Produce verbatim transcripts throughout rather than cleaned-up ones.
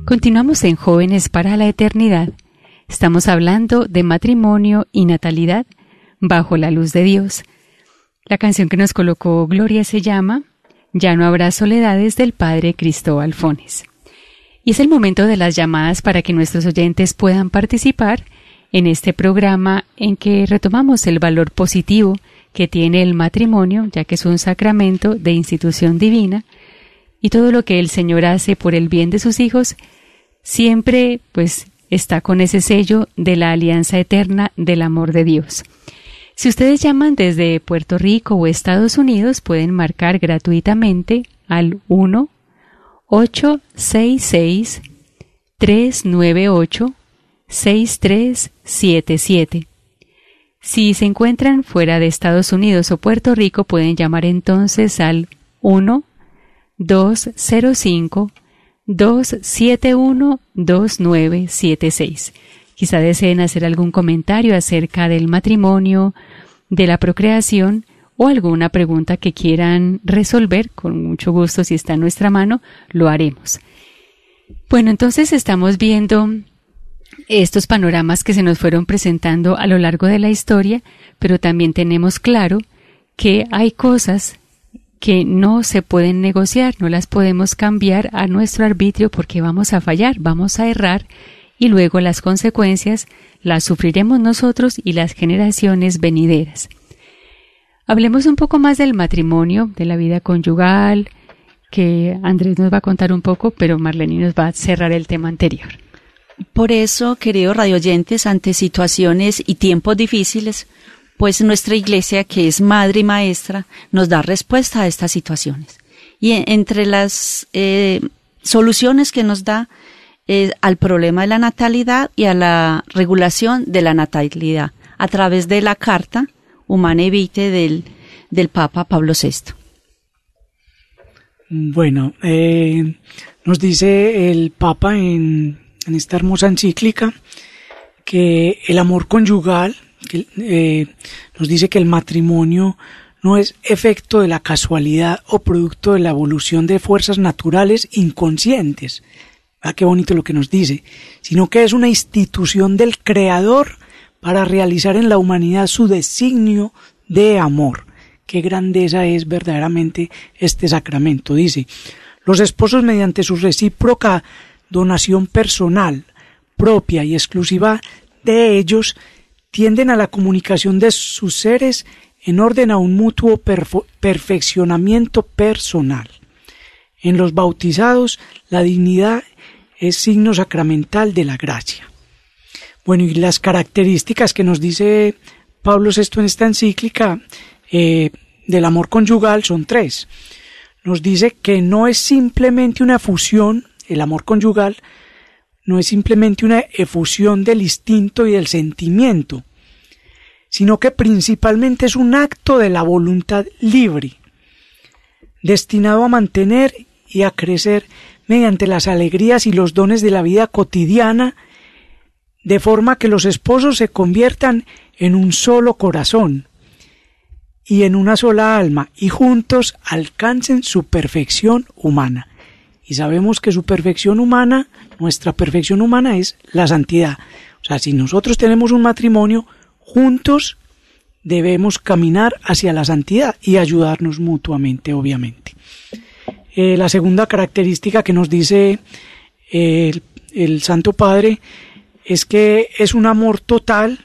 Continuamos en Jóvenes para la Eternidad. Estamos hablando de matrimonio y natalidad bajo la luz de Dios. La canción que nos colocó Gloria se llama Ya no habrá soledades, del padre Cristóbal Fones. Y es el momento de las llamadas para que nuestros oyentes puedan participar en este programa en que retomamos el valor positivo que tiene el matrimonio, ya que es un sacramento de institución divina, y todo lo que el Señor hace por el bien de sus hijos siempre pues está con ese sello de la alianza eterna del amor de Dios. Si ustedes llaman desde Puerto Rico o Estados Unidos, pueden marcar gratuitamente al uno ocho seis seis, tres nueve ocho, seis tres siete siete. Si se encuentran fuera de Estados Unidos o Puerto Rico, pueden llamar entonces al uno dos cero cinco, dos siete uno, dos nueve siete seis. Quizá deseen hacer algún comentario acerca del matrimonio, de la procreación o alguna pregunta que quieran resolver. Con mucho gusto, si está en nuestra mano, lo haremos. Bueno, entonces estamos viendo estos panoramas que se nos fueron presentando a lo largo de la historia, pero también tenemos claro que hay cosas que no se pueden negociar, no las podemos cambiar a nuestro arbitrio porque vamos a fallar, vamos a errar y luego las consecuencias las sufriremos nosotros y las generaciones venideras. Hablemos un poco más del matrimonio, de la vida conyugal, que Andrés nos va a contar un poco, pero Marlene nos va a cerrar el tema anterior. Por eso, queridos radioyentes, ante situaciones y tiempos difíciles, pues nuestra iglesia, que es madre y maestra, nos da respuesta a estas situaciones. Y entre las eh, soluciones que nos da eh, al problema de la natalidad y a la regulación de la natalidad, a través de la carta Humanae Vitae del, del Papa Pablo sexto. Bueno, eh, nos dice el Papa en, en esta hermosa encíclica que el amor conyugal, que, eh, nos dice que el matrimonio no es efecto de la casualidad o producto de la evolución de fuerzas naturales inconscientes. Ah, qué bonito lo que nos dice, sino que es una institución del Creador para realizar en la humanidad su designio de amor. Qué grandeza es verdaderamente este sacramento. Dice, los esposos mediante su recíproca donación personal, propia y exclusiva de ellos, tienden a la comunicación de sus seres en orden a un mutuo perfo- perfeccionamiento personal. En los bautizados, la dignidad es signo sacramental de la gracia. Bueno, y las características que nos dice Pablo sexto en esta encíclica eh, del amor conyugal son tres. Nos dice que no es simplemente una fusión, el amor conyugal, no es simplemente una efusión del instinto y del sentimiento, sino que principalmente es un acto de la voluntad libre, destinado a mantener y a crecer mediante las alegrías y los dones de la vida cotidiana, de forma que los esposos se conviertan en un solo corazón y en una sola alma, y juntos alcancen su perfección humana. Y sabemos que su perfección humana, nuestra perfección humana, es la santidad. O sea, si nosotros tenemos un matrimonio, juntos debemos caminar hacia la santidad y ayudarnos mutuamente, obviamente. Eh, la segunda característica que nos dice eh, el, el Santo Padre es que es un amor total,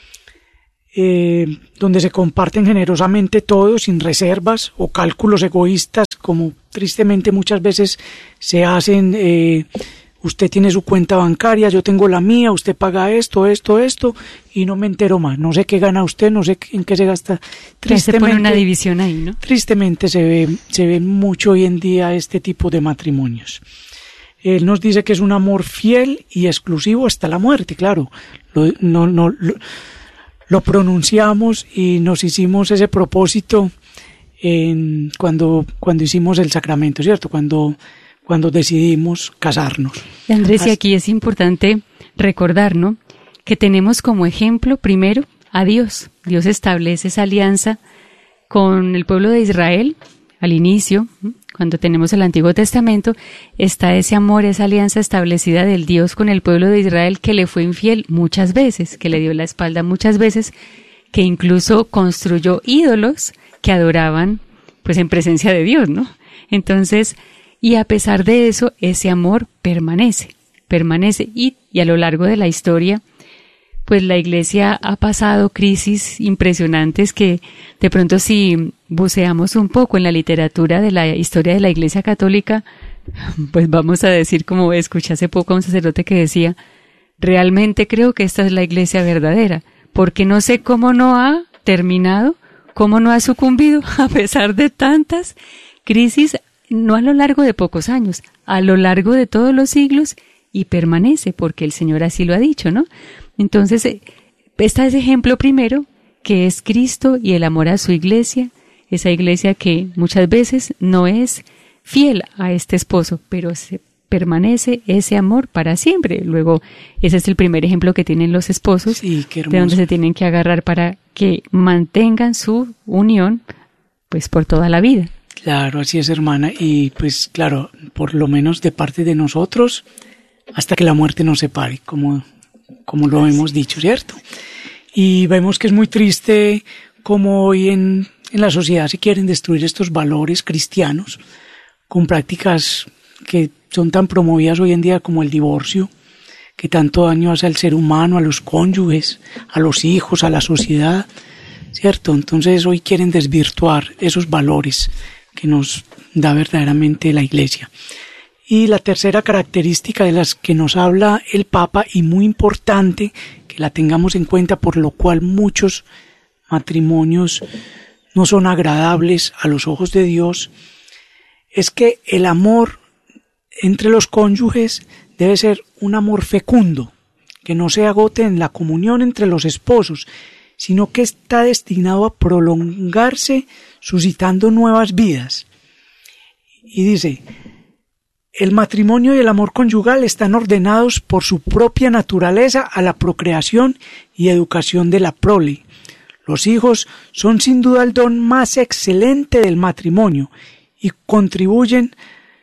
eh, donde se comparten generosamente todo, sin reservas o cálculos egoístas, como tristemente muchas veces se hacen. Eh, usted tiene su cuenta bancaria, yo tengo la mía, usted paga esto, esto, esto, y no me entero más. No sé qué gana usted, no sé en qué se gasta. Tristemente, se pone una división ahí, ¿no? Tristemente se ve, se ve mucho hoy en día este tipo de matrimonios. Él nos dice que es un amor fiel y exclusivo hasta la muerte, claro. Lo, no, no, lo, lo pronunciamos y nos hicimos ese propósito en, cuando, cuando hicimos el sacramento, ¿cierto? Cuando, cuando decidimos casarnos. Andrés, y aquí es importante recordar, ¿no?, que tenemos como ejemplo primero a Dios. Dios establece esa alianza con el pueblo de Israel al inicio, cuando tenemos el Antiguo Testamento, está ese amor, esa alianza establecida del Dios con el pueblo de Israel que le fue infiel muchas veces, que le dio la espalda muchas veces, que incluso construyó ídolos que adoraban pues en presencia de Dios, ¿no? Entonces, y a pesar de eso, ese amor permanece, permanece y, y a lo largo de la historia, pues la Iglesia ha pasado crisis impresionantes que de pronto si buceamos un poco en la literatura de la historia de la Iglesia Católica, pues vamos a decir, como escuché hace poco a un sacerdote que decía, realmente creo que esta es la Iglesia verdadera, porque no sé cómo no ha terminado, cómo no ha sucumbido a pesar de tantas crisis, no a lo largo de pocos años, a lo largo de todos los siglos, y permanece, porque el Señor así lo ha dicho, ¿no? Entonces, está ese ejemplo primero, que es Cristo y el amor a su iglesia, esa iglesia que muchas veces no es fiel a este esposo, pero se permanece ese amor para siempre. Luego, ese es el primer ejemplo que tienen los esposos, sí, qué hermoso, de donde se tienen que agarrar para que mantengan su unión, pues por toda la vida. Claro, así es, hermana, y pues claro, por lo menos de parte de nosotros, hasta que la muerte nos separe, como, como lo hemos dicho, ¿cierto? Y vemos que es muy triste como hoy en, en la sociedad se quieren destruir estos valores cristianos con prácticas que son tan promovidas hoy en día como el divorcio, que tanto daño hace al ser humano, a los cónyuges, a los hijos, a la sociedad, ¿cierto? Entonces hoy quieren desvirtuar esos valores que nos da verdaderamente la Iglesia. Y la tercera característica de las que nos habla el Papa, y muy importante que la tengamos en cuenta, por lo cual muchos matrimonios no son agradables a los ojos de Dios, es que el amor entre los cónyuges debe ser un amor fecundo, que no se agote en la comunión entre los esposos, sino que está destinado a prolongarse suscitando nuevas vidas. Y dice, el matrimonio y el amor conyugal están ordenados por su propia naturaleza a la procreación y educación de la prole. Los hijos son sin duda el don más excelente del matrimonio y contribuyen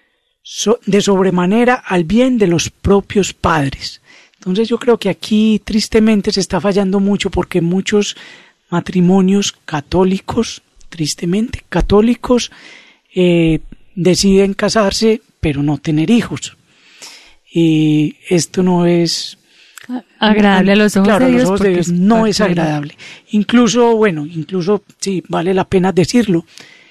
de sobremanera al bien de los propios padres. Entonces yo creo que aquí tristemente se está fallando mucho, porque muchos matrimonios católicos, tristemente católicos, eh, deciden casarse pero no tener hijos. Y esto no es agradable a los ojos claro, de Dios. A los ojos de Dios no es agradable. Incluso, bueno, incluso sí, vale la pena decirlo.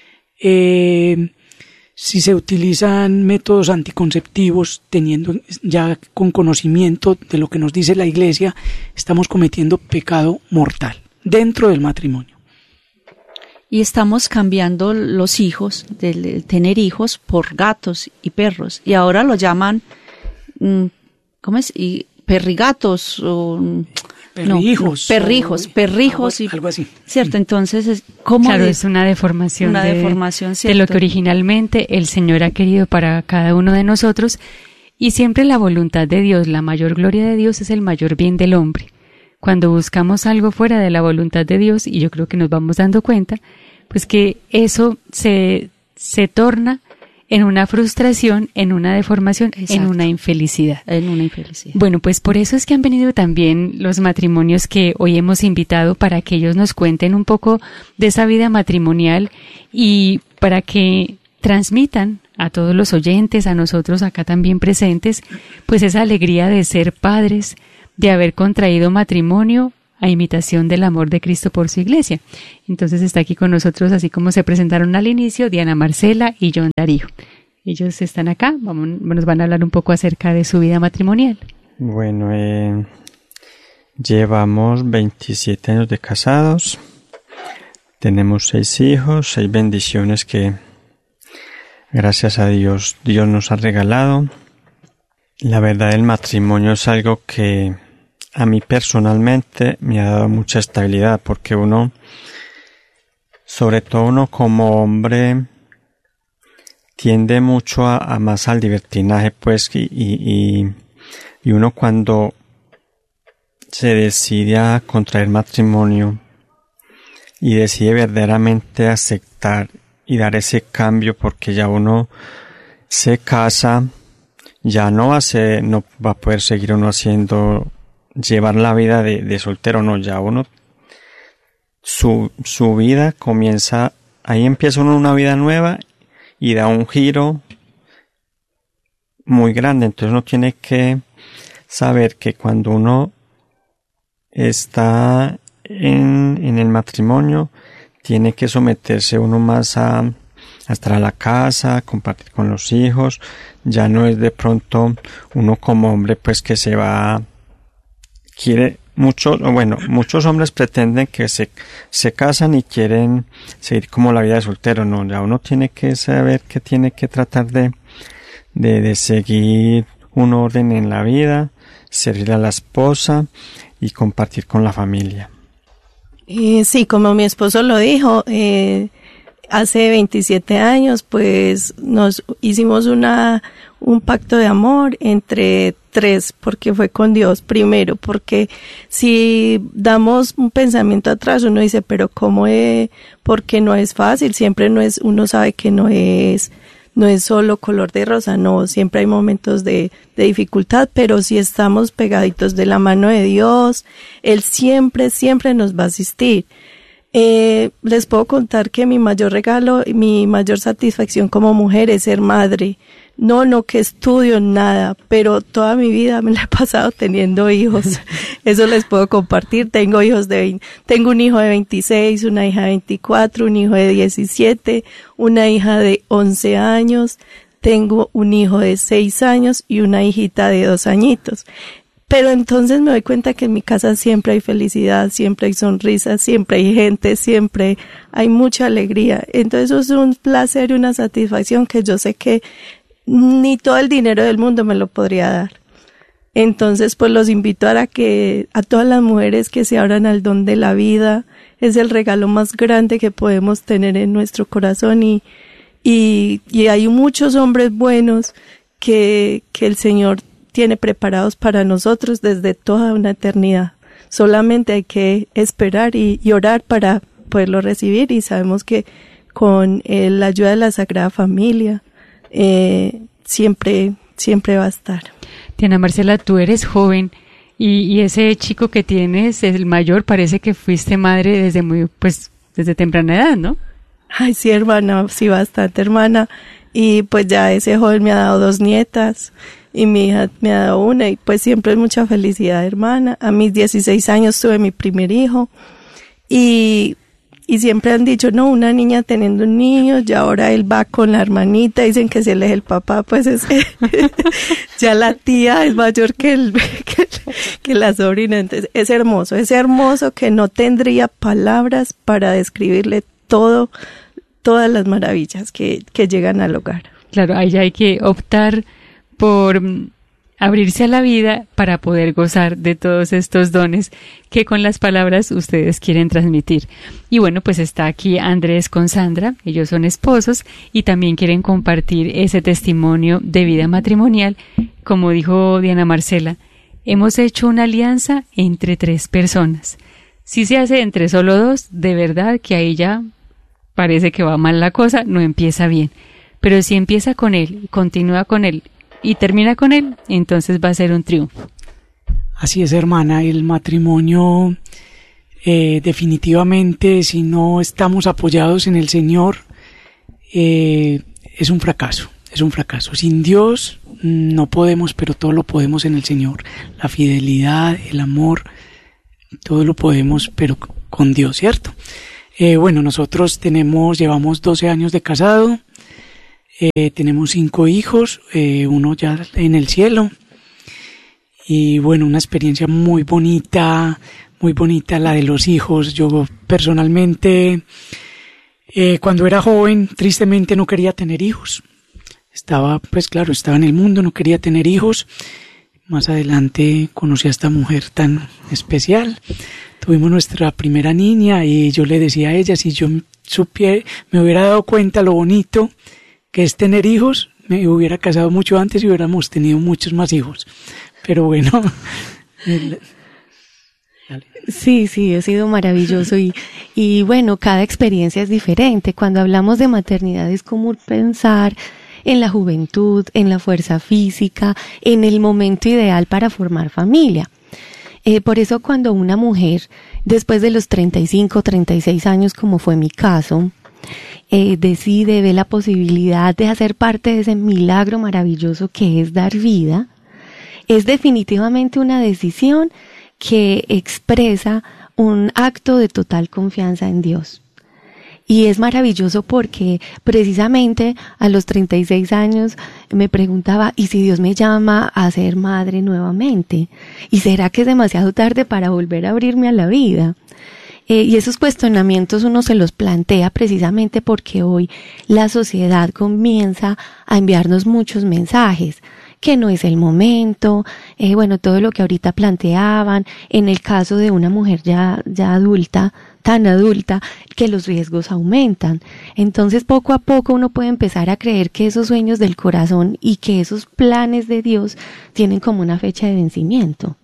Eh, si se utilizan métodos anticonceptivos, teniendo ya con conocimiento de lo que nos dice la Iglesia, estamos cometiendo pecado mortal dentro del matrimonio. Y estamos cambiando los hijos, de tener hijos, por gatos y perros. Y ahora lo llaman, ¿cómo es? Y perrigatos o... Perrijos. No, perrijos, perrijos. Algo, y, algo así. Cierto, entonces, ¿cómo? Claro, de, es una deformación, una de, deformación de lo que originalmente el Señor ha querido para cada uno de nosotros. Y siempre la voluntad de Dios, la mayor gloria de Dios es el mayor bien del hombre. Cuando buscamos algo fuera de la voluntad de Dios, y yo creo que nos vamos dando cuenta, pues que eso se, se torna en una frustración, en una deformación, exacto, en una infelicidad. En una infelicidad. Bueno, pues por eso es que han venido también los matrimonios que hoy hemos invitado, para que ellos nos cuenten un poco de esa vida matrimonial y para que transmitan a todos los oyentes, a nosotros acá también presentes, pues esa alegría de ser padres, de haber contraído matrimonio a imitación del amor de Cristo por su iglesia. Entonces está aquí con nosotros, así como se presentaron al inicio, Diana Marcela y John Darío. Ellos están acá, vamos, nos van a hablar un poco acerca de su vida matrimonial. Bueno, eh, llevamos veintisiete años de casados, tenemos seis hijos, seis bendiciones que gracias a Dios, Dios nos ha regalado. La verdad, el matrimonio es algo que a mí personalmente me ha dado mucha estabilidad, porque uno, sobre todo uno como hombre, tiende mucho a, a más al libertinaje, pues, y, y, y uno cuando se decide a contraer matrimonio y decide verdaderamente aceptar y dar ese cambio, porque ya uno se casa, ya no va a ser, no va a poder seguir uno haciendo, llevar la vida de, de soltero, no, ya uno, su, su vida comienza, ahí empieza uno una vida nueva y da un giro muy grande. Entonces uno tiene que saber que cuando uno está en, en el matrimonio, tiene que someterse uno más a, a estar a la casa, compartir con los hijos. Ya no es de pronto uno como hombre pues que se va, quiere muchos, bueno, muchos hombres pretenden que se, se casan y quieren seguir como la vida de soltero. No, ya uno tiene que saber que tiene que tratar de, de, de seguir un orden en la vida, servir a la esposa y compartir con la familia. Eh, sí, como mi esposo lo dijo, eh, hace veintisiete años, pues nos hicimos una un pacto de amor entre tres, porque fue con Dios primero, porque si damos un pensamiento atrás, uno dice, pero cómo es, porque no es fácil, siempre no es, uno sabe que no es no es solo color de rosa, no, siempre hay momentos de, de dificultad, pero si estamos pegaditos de la mano de Dios, Él siempre, siempre nos va a asistir. Eh, les puedo contar que mi mayor regalo, mi mayor satisfacción como mujer es ser madre. No, no que estudio, nada, pero toda mi vida me la he pasado teniendo hijos. Eso les puedo compartir. Tengo hijos de veinte, tengo un hijo de veintiséis, una hija de veinticuatro, un hijo de diecisiete, una hija de once años, tengo un hijo de seis años y una hijita de dos añitos. Pero entonces me doy cuenta que en mi casa siempre hay felicidad, siempre hay sonrisas, siempre hay gente, siempre hay mucha alegría. Entonces eso es un placer y una satisfacción que yo sé que ni todo el dinero del mundo me lo podría dar. Entonces pues los invito a que a todas las mujeres que se abran al don de la vida. Es el regalo más grande que podemos tener en nuestro corazón y, y, y hay muchos hombres buenos que, que el Señor tiene preparados para nosotros desde toda una eternidad. Solamente hay que esperar y, y orar para poderlo recibir, y sabemos que con eh, la ayuda de la Sagrada Familia eh, siempre, siempre va a estar. Diana Marcela, tú eres joven y, y ese chico que tienes, el mayor, parece que fuiste madre desde muy, pues, desde temprana edad, ¿no? Ay, sí, hermana, sí, bastante, hermana. Y pues ya ese joven me ha dado dos nietas. Y mi hija me ha dado una, y pues siempre es mucha felicidad, hermana. A mis dieciséis años tuve mi primer hijo, y, y siempre han dicho, no, una niña teniendo un niño, y ahora él va con la hermanita, dicen que se le es el papá, pues es ya la tía es mayor que, el, que, que la sobrina. Entonces es hermoso, es hermoso que no tendría palabras para describirle todo, todas las maravillas que, que llegan al hogar. Claro, ahí ya hay que optar por abrirse a la vida para poder gozar de todos estos dones que con las palabras ustedes quieren transmitir. Y bueno, pues está aquí Andrés con Sandra, ellos son esposos y también quieren compartir ese testimonio de vida matrimonial. Como dijo Diana Marcela, hemos hecho una alianza entre tres personas. Si se hace entre solo dos, de verdad que ahí ya parece que va mal la cosa, no empieza bien. Pero si empieza con él, continúa con él y termina con él, entonces va a ser un triunfo. Así es, hermana, el matrimonio eh, definitivamente, si no estamos apoyados en el Señor, eh, es un fracaso, es un fracaso. Sin Dios no podemos, pero todo lo podemos en el Señor. La fidelidad, el amor, todo lo podemos, pero con Dios, ¿cierto? Eh, bueno, nosotros tenemos, llevamos doce años de casado. Eh, tenemos cinco hijos, eh, uno ya en el cielo, y bueno, una experiencia muy bonita, muy bonita la de los hijos. Yo personalmente, eh, cuando era joven, tristemente no quería tener hijos. Estaba, pues claro, estaba en el mundo, no quería tener hijos. Más adelante conocí a esta mujer tan especial. Tuvimos nuestra primera niña y yo le decía a ella, si yo supiera, me hubiera dado cuenta lo bonito que es tener hijos, me hubiera casado mucho antes y hubiéramos tenido muchos más hijos. Pero bueno. El... Dale. Sí, sí, ha sido maravilloso y, y bueno, cada experiencia es diferente. Cuando hablamos de maternidad es común pensar en la juventud, en la fuerza física, en el momento ideal para formar familia. Eh, por eso cuando una mujer, después de los treinta y cinco, treinta y seis años, como fue mi caso, eh, decide, ve la posibilidad de hacer parte de ese milagro maravilloso que es dar vida, es definitivamente una decisión que expresa un acto de total confianza en Dios. Y es maravilloso porque precisamente a los treinta y seis años me preguntaba, ¿y si Dios me llama a ser madre nuevamente? ¿Y será que es demasiado tarde para volver a abrirme a la vida? Eh, y esos cuestionamientos uno se los plantea precisamente porque hoy la sociedad comienza a enviarnos muchos mensajes, que no es el momento, eh, bueno, todo lo que ahorita planteaban, en el caso de una mujer ya, ya adulta, tan adulta, que los riesgos aumentan. Entonces, poco a poco uno puede empezar a creer que esos sueños del corazón y que esos planes de Dios tienen como una fecha de vencimiento.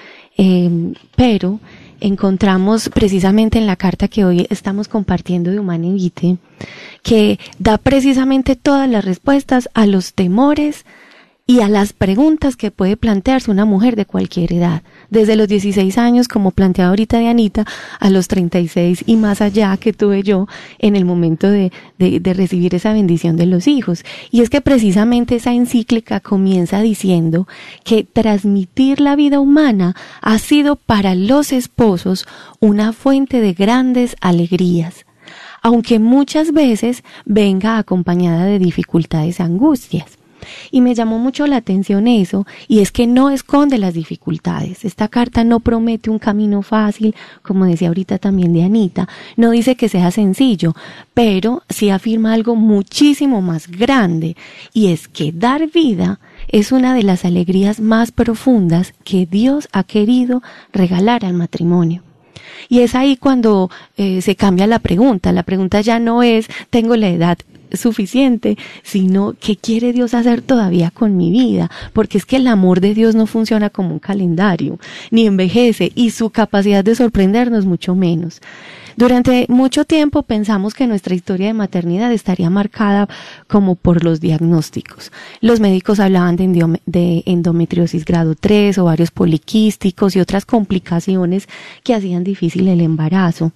Eh, pero encontramos precisamente en la carta que hoy estamos compartiendo de Humanae Vitae, que da precisamente todas las respuestas a los temores y a las preguntas que puede plantearse una mujer de cualquier edad, desde los dieciséis años, como planteaba ahorita Dianita, a los treinta y seis y más allá que tuve yo en el momento de, de, de recibir esa bendición de los hijos. Y es que precisamente esa encíclica comienza diciendo que transmitir la vida humana ha sido para los esposos una fuente de grandes alegrías, aunque muchas veces venga acompañada de dificultades y angustias. Y me llamó mucho la atención eso, y es que no esconde las dificultades. Esta carta no promete un camino fácil, como decía ahorita también Dianita, no dice que sea sencillo, pero sí afirma algo muchísimo más grande, y es que dar vida es una de las alegrías más profundas que Dios ha querido regalar al matrimonio. Y es ahí cuando eh, se cambia la pregunta. La pregunta ya no es, tengo la edad suficiente, sino ¿qué quiere Dios hacer todavía con mi vida? Porque es que el amor de Dios no funciona como un calendario, ni envejece, y su capacidad de sorprendernos mucho menos. Durante mucho tiempo pensamos que nuestra historia de maternidad estaría marcada como por los diagnósticos. Los médicos hablaban de, endiome- de endometriosis grado tres, ovarios poliquísticos y otras complicaciones que hacían difícil el embarazo.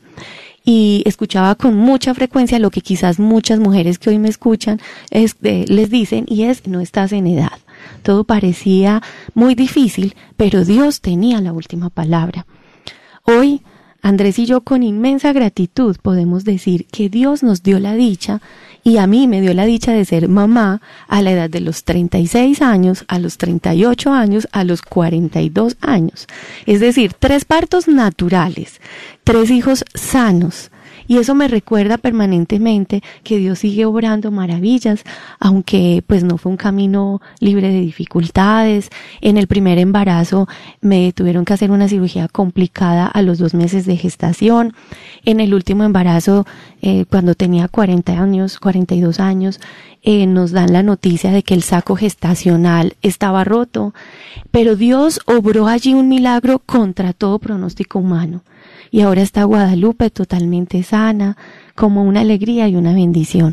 Y escuchaba con mucha frecuencia lo que quizás muchas mujeres que hoy me escuchan es, eh, les dicen, y es, no estás en edad. Todo parecía muy difícil, pero Dios tenía la última palabra. Hoy, Andrés y yo con inmensa gratitud podemos decir que Dios nos dio la dicha, y a mí me dio la dicha de ser mamá a la edad de los treinta y seis años, a los treinta y ocho años, a los cuarenta y dos años. Es decir, tres partos naturales, tres hijos sanos. Y eso me recuerda permanentemente que Dios sigue obrando maravillas, aunque pues no fue un camino libre de dificultades. En el primer embarazo me tuvieron que hacer una cirugía complicada a los dos meses de gestación. En el último embarazo, eh, cuando tenía cuarenta años, cuarenta y dos años, eh, nos dan la noticia de que el saco gestacional estaba roto. Pero Dios obró allí un milagro contra todo pronóstico humano. Y ahora está Guadalupe totalmente sana, como una alegría y una bendición.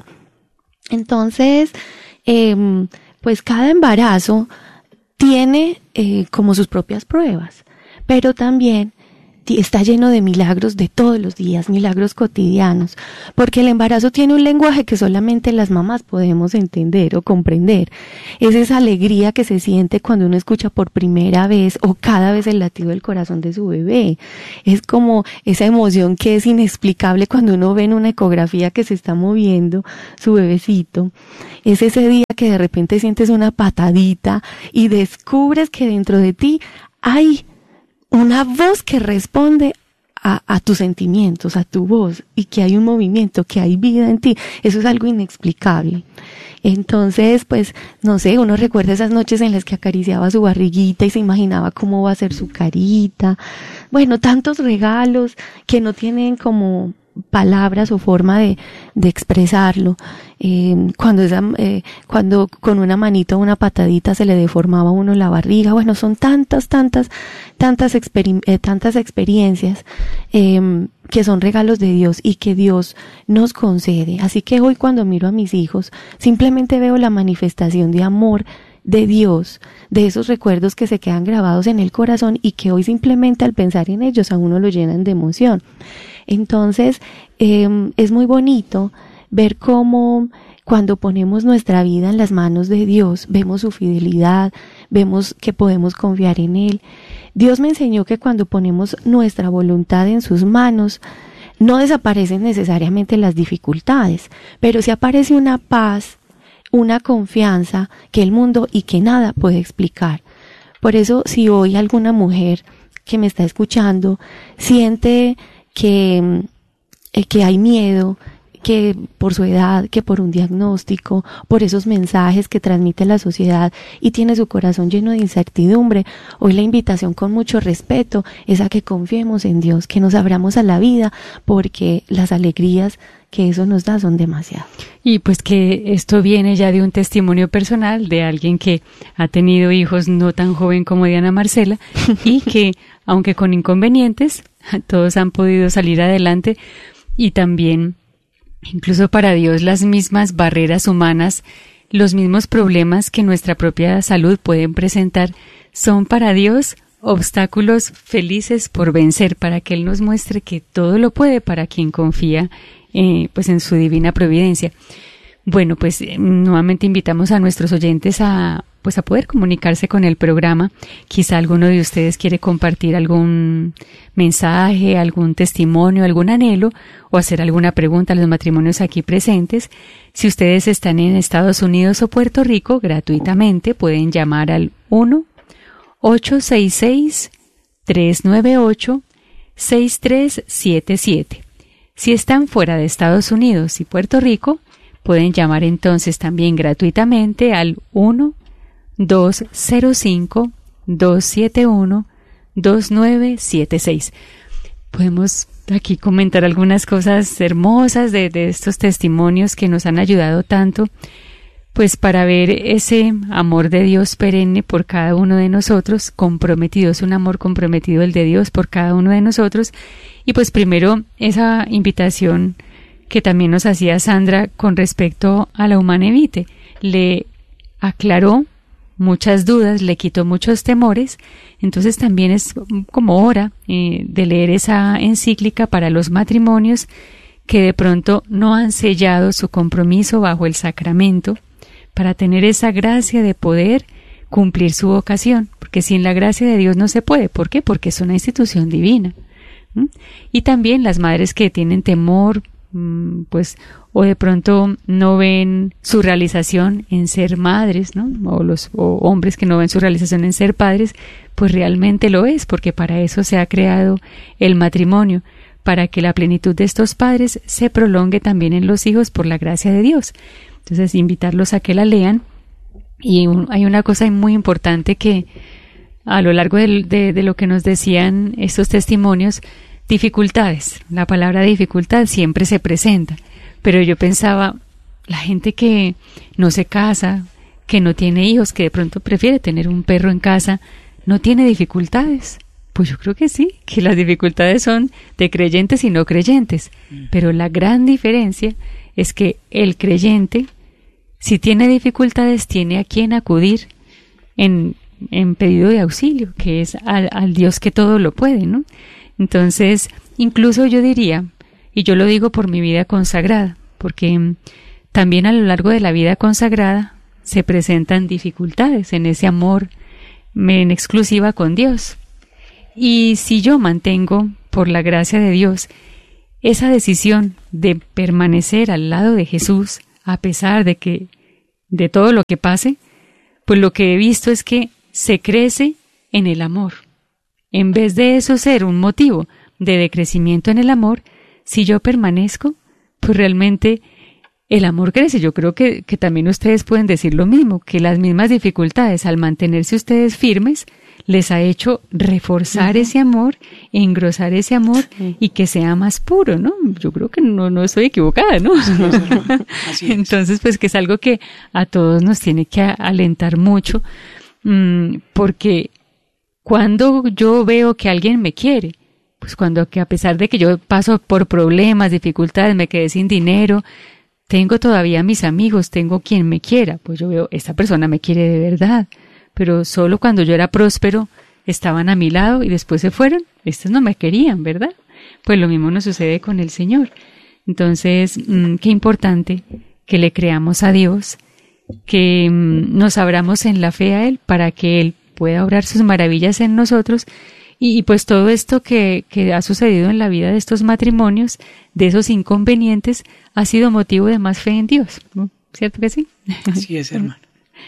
Entonces, eh, pues cada embarazo tiene eh, como sus propias pruebas, pero también está lleno de milagros de todos los días, milagros cotidianos, porque el embarazo tiene un lenguaje que solamente las mamás podemos entender o comprender. Es esa alegría que se siente cuando uno escucha por primera vez o cada vez el latido del corazón de su bebé. Es como esa emoción que es inexplicable cuando uno ve en una ecografía que se está moviendo su bebecito. Es ese día que de repente sientes una patadita y descubres que dentro de ti hay una voz que responde a, a tus sentimientos, a tu voz, y que hay un movimiento, que hay vida en ti. Eso es algo inexplicable. Entonces, pues, no sé, uno recuerda esas noches en las que acariciaba su barriguita y se imaginaba cómo va a ser su carita. Bueno, tantos regalos que no tienen como palabras o forma de, de expresarlo. Eh, cuando esa, eh, cuando con una manita o una patadita se le deformaba a uno la barriga. Bueno, son tantas, tantas, tantas, exper eh, tantas experiencias eh, que son regalos de Dios y que Dios nos concede. Así que hoy cuando miro a mis hijos, simplemente veo la manifestación de amor de Dios, de esos recuerdos que se quedan grabados en el corazón y que hoy simplemente al pensar en ellos a uno lo llenan de emoción. Entonces, eh, es muy bonito ver cómo cuando ponemos nuestra vida en las manos de Dios, vemos su fidelidad, vemos que podemos confiar en Él. Dios me enseñó que cuando ponemos nuestra voluntad en sus manos, no desaparecen necesariamente las dificultades, pero sí aparece una paz, una confianza que el mundo y que nada puede explicar. Por eso, si hoy alguna mujer que me está escuchando siente que, eh, que hay miedo, que por su edad, que por un diagnóstico, por esos mensajes que transmite la sociedad y tiene su corazón lleno de incertidumbre, hoy la invitación con mucho respeto es a que confiemos en Dios, que nos abramos a la vida, porque las alegrías que eso nos da son demasiadas. Y pues que esto viene ya de un testimonio personal de alguien que ha tenido hijos no tan joven como Diana Marcela y que, aunque con inconvenientes, todos han podido salir adelante. Y también, incluso para Dios, las mismas barreras humanas, los mismos problemas que nuestra propia salud pueden presentar, son para Dios obstáculos felices por vencer, para que Él nos muestre que todo lo puede para quien confía eh, pues en su divina providencia. Bueno, pues eh, nuevamente invitamos a nuestros oyentes a pues a poder comunicarse con el programa. Quizá alguno de ustedes quiere compartir algún mensaje, algún testimonio, algún anhelo o hacer alguna pregunta a los matrimonios aquí presentes. Si ustedes están en Estados Unidos o Puerto Rico, gratuitamente pueden llamar al uno ocho seis seis, tres nueve ocho, seis tres siete siete. Si están fuera de Estados Unidos y Puerto Rico, pueden llamar entonces también gratuitamente al uno dos cero cinco, dos siete uno, dos nueve siete seis. Podemos aquí comentar algunas cosas hermosas de, de estos testimonios que nos han ayudado tanto, pues para ver ese amor de Dios perenne por cada uno de nosotros, comprometido, es un amor comprometido el de Dios por cada uno de nosotros. Y pues primero esa invitación que también nos hacía Sandra con respecto a la Humanae Vitae, le aclaró muchas dudas, le quitó muchos temores. Entonces también es como hora eh, de leer esa encíclica para los matrimonios que de pronto no han sellado su compromiso bajo el sacramento, para tener esa gracia de poder cumplir su vocación, porque sin la gracia de Dios no se puede. ¿Por qué? Porque es una institución divina. ¿Mm? Y también las madres que tienen temor, pues, o de pronto no ven su realización en ser madres, ¿no? O los o hombres que no ven su realización en ser padres, pues realmente lo es, porque para eso se ha creado el matrimonio, para que la plenitud de estos padres se prolongue también en los hijos por la gracia de Dios. Entonces, invitarlos a que la lean. Y un, hay una cosa muy importante que a lo largo de, de, de lo que nos decían estos testimonios, dificultades. La palabra dificultad siempre se presenta, pero yo pensaba, la gente que no se casa, que no tiene hijos, que de pronto prefiere tener un perro en casa, ¿no tiene dificultades? Pues yo creo que sí, que las dificultades son de creyentes y no creyentes, pero la gran diferencia es que el creyente, si tiene dificultades, tiene a quien acudir en, en pedido de auxilio, que es al, al Dios que todo lo puede, ¿no? Entonces, incluso yo diría, y yo lo digo por mi vida consagrada, porque también a lo largo de la vida consagrada se presentan dificultades en ese amor en exclusiva con Dios. Y si yo mantengo, por la gracia de Dios, esa decisión de permanecer al lado de Jesús, a pesar de que, de todo lo que pase, pues lo que he visto es que se crece en el amor. En vez de eso ser un motivo de decrecimiento en el amor, si yo permanezco, pues realmente el amor crece. Yo creo que, que también ustedes pueden decir lo mismo, que las mismas dificultades, al mantenerse ustedes firmes, les ha hecho reforzar uh-huh. ese amor, engrosar ese amor sí. y que sea más puro, ¿no? Yo creo que no, no estoy equivocada, ¿no? Sí, así es. Entonces, pues que es algo que a todos nos tiene que alentar mucho, mmm, porque cuando yo veo que alguien me quiere, pues cuando que a pesar de que yo paso por problemas, dificultades, me quedé sin dinero, tengo todavía mis amigos, tengo quien me quiera, pues yo veo, esta persona me quiere de verdad. Pero solo cuando yo era próspero estaban a mi lado y después se fueron. Estos no me querían, ¿verdad? Pues lo mismo nos sucede con el Señor. Entonces, mmm, qué importante que le creamos a Dios, que mmm, nos abramos en la fe a Él para que Él pueda obrar sus maravillas en nosotros. Y, y pues todo esto que, que ha sucedido en la vida de estos matrimonios, de esos inconvenientes, ha sido motivo de más fe en Dios, ¿no? ¿Cierto que sí? Así es, hermano.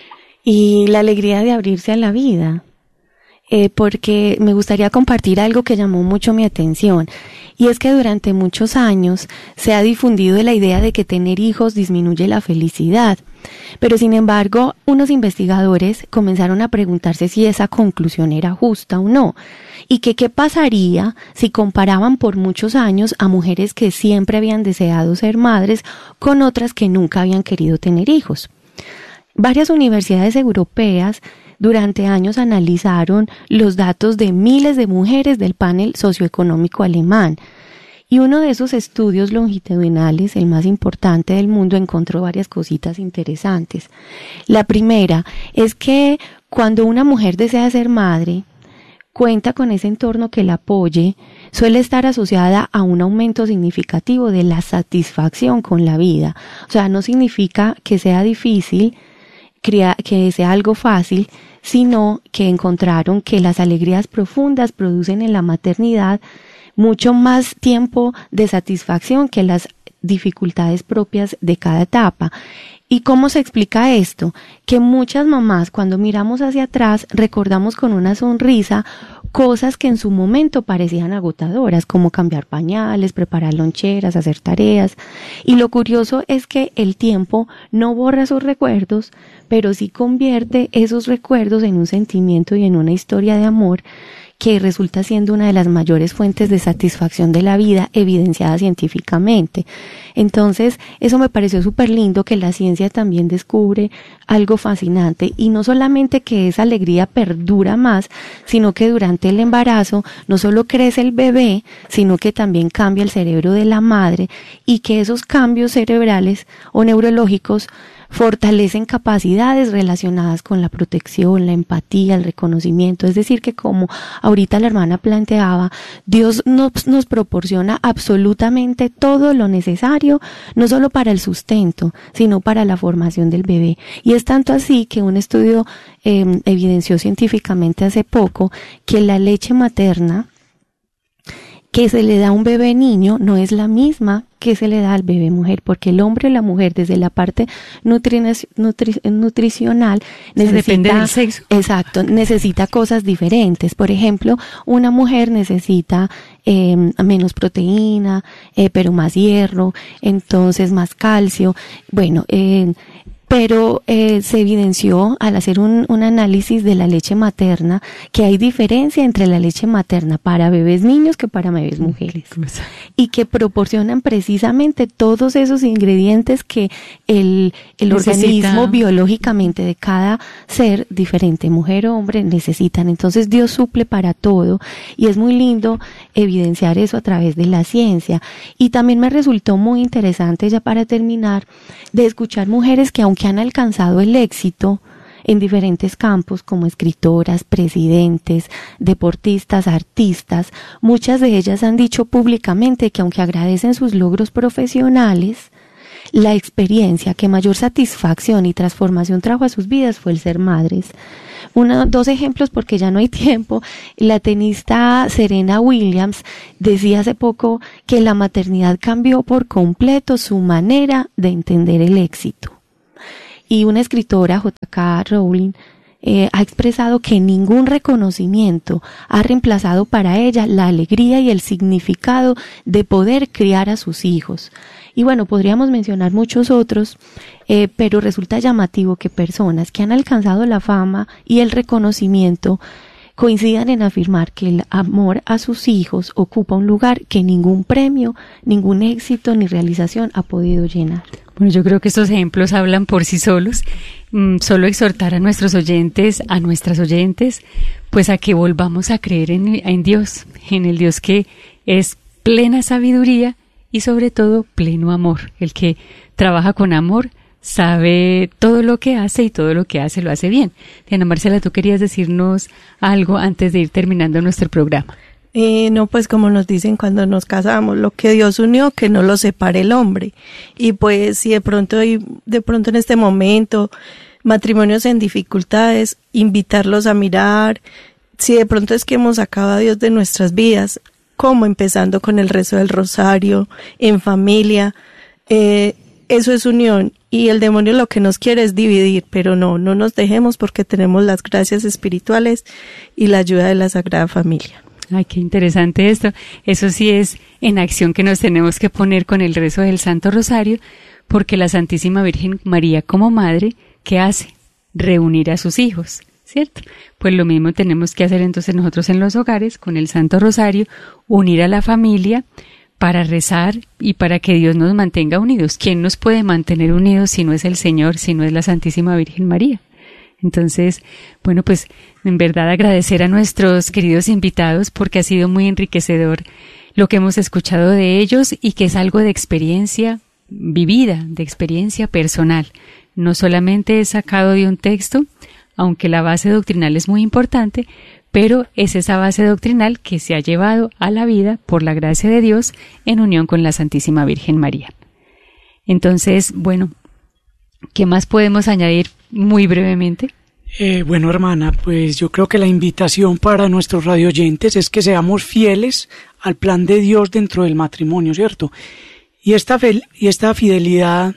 Y la alegría de abrirse a la vida, eh, porque me gustaría compartir algo que llamó mucho mi atención, y es que durante muchos años se ha difundido la idea de que tener hijos disminuye la felicidad, pero sin embargo unos investigadores comenzaron a preguntarse si esa conclusión era justa o no, y que qué pasaría si comparaban por muchos años a mujeres que siempre habían deseado ser madres con otras que nunca habían querido tener hijos. Varias universidades europeas durante años analizaron los datos de miles de mujeres del panel socioeconómico alemán, y uno de esos estudios longitudinales, el más importante del mundo, encontró varias cositas interesantes. La primera es que cuando una mujer desea ser madre, cuenta con ese entorno que la apoye, suele estar asociada a un aumento significativo de la satisfacción con la vida. O sea, no significa que sea difícil, que sea algo fácil, sino que encontraron que las alegrías profundas producen en la maternidad mucho más tiempo de satisfacción que las dificultades propias de cada etapa. ¿Y cómo se explica esto? Que muchas mamás, cuando miramos hacia atrás, recordamos con una sonrisa cosas que en su momento parecían agotadoras, como cambiar pañales, preparar loncheras, hacer tareas. Y lo curioso es que el tiempo no borra esos recuerdos, pero sí convierte esos recuerdos en un sentimiento y en una historia de amor que resulta siendo una de las mayores fuentes de satisfacción de la vida, evidenciada científicamente. Entonces, eso me pareció súper lindo, que la ciencia también descubre algo fascinante, y no solamente que esa alegría perdura más, sino que durante el embarazo no solo crece el bebé, sino que también cambia el cerebro de la madre, y que esos cambios cerebrales o neurológicos fortalecen capacidades relacionadas con la protección, la empatía, el reconocimiento. Es decir, que como ahorita la hermana planteaba, Dios nos, nos proporciona absolutamente todo lo necesario, no solo para el sustento, sino para la formación del bebé. Y es tanto así que un estudio eh, evidenció científicamente hace poco que la leche materna que se le da a un bebé niño no es la misma que se le da al bebé mujer, porque el hombre y la mujer, desde la parte nutri, nutri, nutricional, necesita, depende del sexo. Exacto, necesita cosas diferentes. Por ejemplo, una mujer necesita eh, menos proteína, eh, pero más hierro, entonces más calcio. Bueno, eh, pero eh, se evidenció al hacer un, un análisis de la leche materna que hay diferencia entre la leche materna para bebés niños que para bebés mujeres, y que proporcionan precisamente todos esos ingredientes que el, el organismo biológicamente de cada ser, diferente, mujer o hombre, necesitan. Entonces Dios suple para todo, y es muy lindo evidenciar eso a través de la ciencia. Y también me resultó muy interesante, ya para terminar, de escuchar mujeres que, aunque que han alcanzado el éxito en diferentes campos como escritoras, presidentes, deportistas, artistas, muchas de ellas han dicho públicamente que aunque agradecen sus logros profesionales, la experiencia que mayor satisfacción y transformación trajo a sus vidas fue el ser madres. Una, dos ejemplos porque ya no hay tiempo. La tenista Serena Williams decía hace poco que la maternidad cambió por completo su manera de entender el éxito. Y una escritora, J K Rowling, eh, ha expresado que ningún reconocimiento ha reemplazado para ella la alegría y el significado de poder criar a sus hijos. Y bueno, podríamos mencionar muchos otros, eh, pero resulta llamativo que personas que han alcanzado la fama y el reconocimiento coincidan en afirmar que el amor a sus hijos ocupa un lugar que ningún premio, ningún éxito ni realización ha podido llenar. Bueno, yo creo que estos ejemplos hablan por sí solos. Mm, solo exhortar a nuestros oyentes, a nuestras oyentes, pues a que volvamos a creer en, en Dios, en el Dios que es plena sabiduría y sobre todo pleno amor. El que trabaja con amor sabe todo lo que hace y todo lo que hace lo hace bien. Diana Marcela, tú querías decirnos algo antes de ir terminando nuestro programa. Eh, no, pues como nos dicen cuando nos casamos, lo que Dios unió, que no lo separe el hombre. Y pues si de pronto, de pronto en este momento, matrimonios en dificultades, invitarlos a mirar, si de pronto es que hemos sacado a Dios de nuestras vidas, como empezando con el rezo del rosario, en familia, eh, eso es unión. Y el demonio lo que nos quiere es dividir, pero no, no nos dejemos porque tenemos las gracias espirituales y la ayuda de la Sagrada Familia. Ay, qué interesante esto. Eso sí es en acción que nos tenemos que poner con el rezo del Santo Rosario, porque la Santísima Virgen María como madre, ¿qué hace? Reunir a sus hijos, ¿cierto? Pues lo mismo tenemos que hacer entonces nosotros en los hogares con el Santo Rosario, unir a la familia para rezar y para que Dios nos mantenga unidos. ¿Quién nos puede mantener unidos si no es el Señor, si no es la Santísima Virgen María? Entonces, bueno, pues en verdad agradecer a nuestros queridos invitados porque ha sido muy enriquecedor lo que hemos escuchado de ellos y que es algo de experiencia vivida, de experiencia personal. No solamente es sacado de un texto, aunque la base doctrinal es muy importante, pero es esa base doctrinal que se ha llevado a la vida por la gracia de Dios en unión con la Santísima Virgen María. Entonces, bueno, ¿qué más podemos añadir muy brevemente? Eh, bueno, hermana, pues yo creo que la invitación para nuestros radioyentes es que seamos fieles al plan de Dios dentro del matrimonio, ¿cierto? Y esta, fel- y esta fidelidad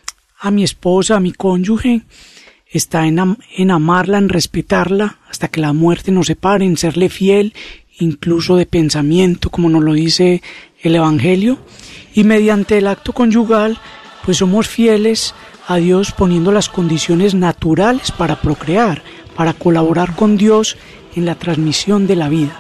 a mi esposa, a mi cónyuge, está en, am- en amarla, en respetarla, hasta que la muerte nos separe, en serle fiel, incluso de pensamiento, como nos lo dice el Evangelio. Y mediante el acto conyugal, pues somos fieles a Dios poniendo las condiciones naturales para procrear, para colaborar con Dios en la transmisión de la vida.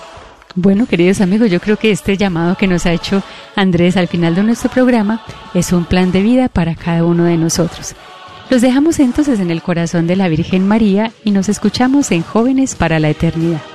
Bueno, queridos amigos, yo creo que este llamado que nos ha hecho Andrés al final de nuestro programa es un plan de vida para cada uno de nosotros. Los dejamos entonces en el corazón de la Virgen María y nos escuchamos en Jóvenes para la Eternidad.